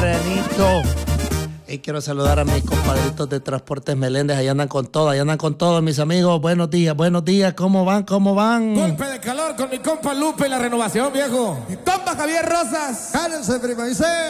terrenito. Y quiero saludar a mis compadritos de Transportes Meléndez. Ahí andan con todo, mis amigos. Buenos días. ¿Cómo van? Golpe de calor con mi compa Lupe y la renovación, viejo. Mi compa Javier Rosas. Cálense, prima. Dice...